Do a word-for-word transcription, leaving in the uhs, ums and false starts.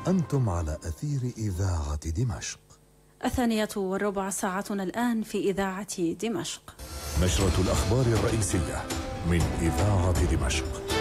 أنتم على أثير إذاعة دمشق. الثانية والربع ساعتنا الآن في إذاعة دمشق. نشرة الأخبار الرئيسية من إذاعة دمشق.